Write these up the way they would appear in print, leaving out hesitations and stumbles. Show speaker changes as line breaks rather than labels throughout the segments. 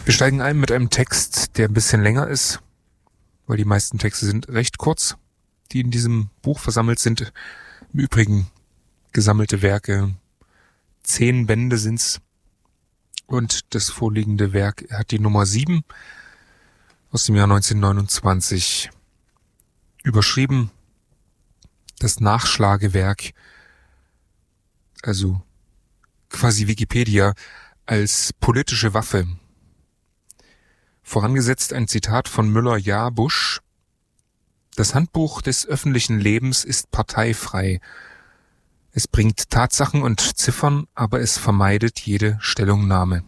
Wir steigen ein mit einem Text, der ein bisschen länger ist, weil die meisten Texte sind recht kurz, die in diesem Buch versammelt sind. Im Übrigen gesammelte Werke, 10 Bände sind's. Und das vorliegende Werk hat die Nummer 7 aus dem Jahr 1929. Überschrieben das Nachschlagewerk, also quasi Wikipedia, als politische Waffe. Vorangesetzt ein Zitat von Müller-Jahrbusch. Das Handbuch des öffentlichen Lebens ist parteifrei. Es bringt Tatsachen und Ziffern, aber es vermeidet jede Stellungnahme.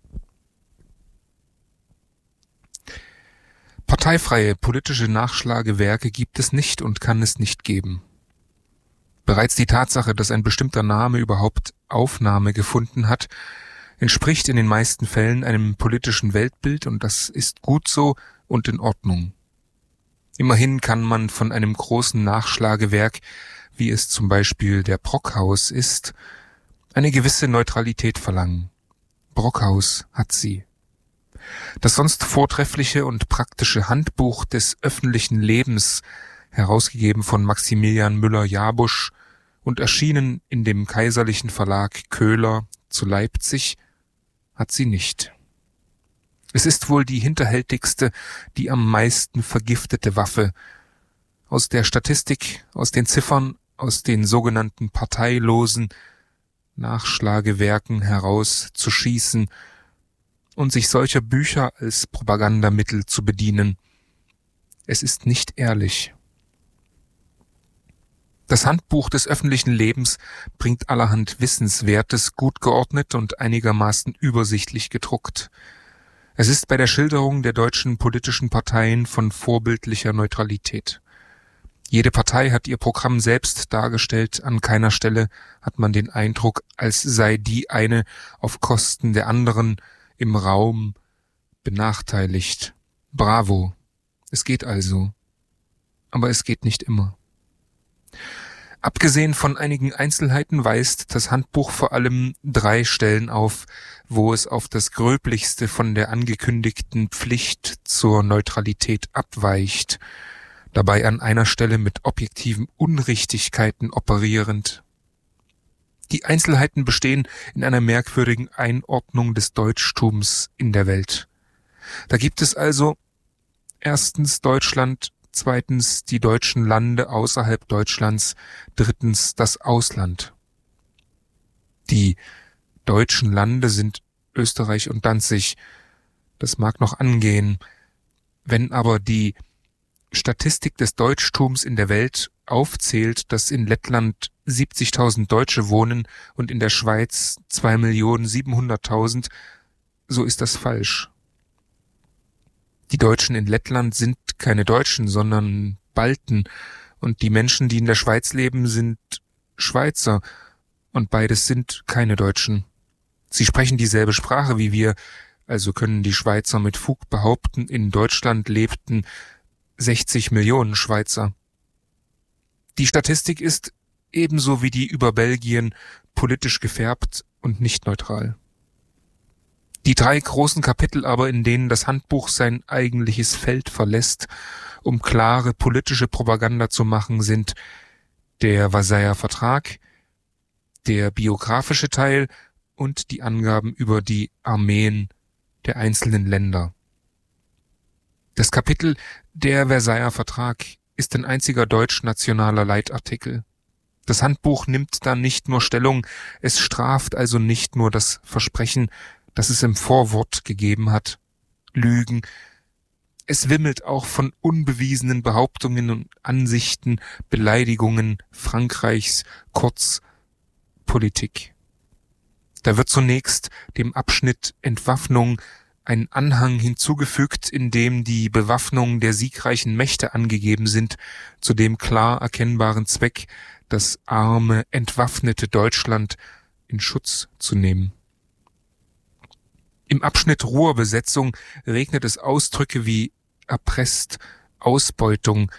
Parteifreie politische Nachschlagewerke gibt es nicht und kann es nicht geben. Bereits die Tatsache, dass ein bestimmter Name überhaupt Aufnahme gefunden hat, entspricht in den meisten Fällen einem politischen Weltbild, und das ist gut so und in Ordnung. Immerhin kann man von einem großen Nachschlagewerk, wie es zum Beispiel der Brockhaus ist, eine gewisse Neutralität verlangen. Brockhaus hat sie. Das sonst vortreffliche und praktische Handbuch des öffentlichen Lebens, herausgegeben von Maximilian Müller-Jahrbusch und erschienen in dem kaiserlichen Verlag Köhler zu Leipzig, hat sie nicht. Es ist wohl die hinterhältigste, die am meisten vergiftete Waffe. Aus der Statistik, aus den Ziffern, aus den sogenannten parteilosen Nachschlagewerken heraus zu schießen und sich solcher Bücher als Propagandamittel zu bedienen. Es ist nicht ehrlich. Das Handbuch des öffentlichen Lebens bringt allerhand Wissenswertes gut geordnet und einigermaßen übersichtlich gedruckt. Es ist bei der Schilderung der deutschen politischen Parteien von vorbildlicher Neutralität. Jede Partei hat ihr Programm selbst dargestellt, an keiner Stelle hat man den Eindruck, als sei die eine auf Kosten der anderen im Raum benachteiligt. Bravo, es geht also. Aber es geht nicht immer. Abgesehen von einigen Einzelheiten weist das Handbuch vor allem 3 Stellen auf, wo es auf das Gröblichste von der angekündigten Pflicht zur Neutralität abweicht, dabei an einer Stelle mit objektiven Unrichtigkeiten operierend. Die Einzelheiten bestehen in einer merkwürdigen Einordnung des Deutschtums in der Welt. Da gibt es also erstens Deutschland, zweitens die deutschen Lande außerhalb Deutschlands, drittens das Ausland. Die deutschen Lande sind Österreich und Danzig. Das mag noch angehen. Wenn aber die Statistik des Deutschtums in der Welt aufzählt, dass in Lettland 70.000 Deutsche wohnen und in der Schweiz 2.700.000, so ist das falsch. Die Deutschen in Lettland sind keine Deutschen, sondern Balten, und die Menschen, die in der Schweiz leben, sind Schweizer, und beides sind keine Deutschen. Sie sprechen dieselbe Sprache wie wir, also können die Schweizer mit Fug behaupten, in Deutschland lebten 60 Millionen Schweizer. Die Statistik ist, ebenso wie die über Belgien, politisch gefärbt und nicht neutral. Die 3 großen Kapitel aber, in denen das Handbuch sein eigentliches Feld verlässt, um klare politische Propaganda zu machen, sind der Versailler Vertrag, der biografische Teil und die Angaben über die Armeen der einzelnen Länder. Das Kapitel Der Versailler Vertrag ist ein einziger deutsch-nationaler Leitartikel. Das Handbuch nimmt da nicht nur Stellung, es straft also nicht nur das Versprechen, das es im Vorwort gegeben hat, Lügen. Es wimmelt auch von unbewiesenen Behauptungen und Ansichten, Beleidigungen Frankreichs, kurz Politik. Da wird zunächst dem Abschnitt Entwaffnung ein Anhang hinzugefügt, in dem die Bewaffnung der siegreichen Mächte angegeben sind, zu dem klar erkennbaren Zweck, das arme, entwaffnete Deutschland in Schutz zu nehmen. Im Abschnitt Ruhrbesetzung regnet es Ausdrücke wie erpresst, Ausbeutung,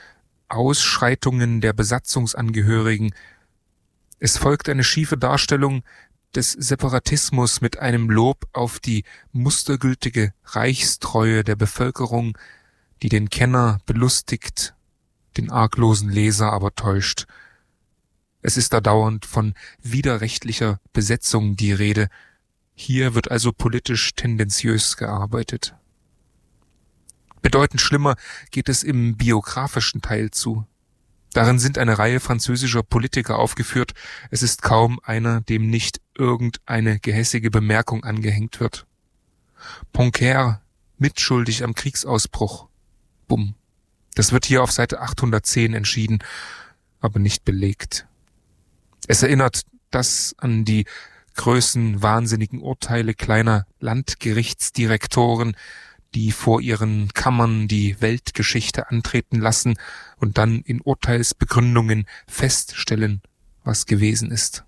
Ausschreitungen der Besatzungsangehörigen. Es folgt eine schiefe Darstellung des Separatismus mit einem Lob auf die mustergültige Reichstreue der Bevölkerung, die den Kenner belustigt, den arglosen Leser aber täuscht. Es ist da dauernd von widerrechtlicher Besetzung die Rede. Hier wird also politisch tendenziös gearbeitet. Bedeutend schlimmer geht es im biografischen Teil zu. Darin sind eine Reihe französischer Politiker aufgeführt. Es ist kaum einer, dem nicht irgendeine gehässige Bemerkung angehängt wird. Poincaré, mitschuldig am Kriegsausbruch. Bumm. Das wird hier auf Seite 810 entschieden, aber nicht belegt. Es erinnert das an die größenwahnsinnigen Urteile kleiner Landgerichtsdirektoren, die vor ihren Kammern die Weltgeschichte antreten lassen und dann in Urteilsbegründungen feststellen, was gewesen ist.